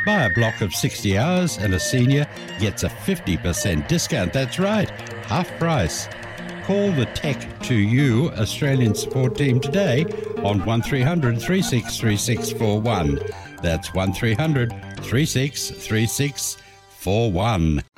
Buy a block of 60 hours and a senior gets a 50% discount. That's right, half price. Call the Tech2U Australian support team today on 1300 363641. That's 1300 363641.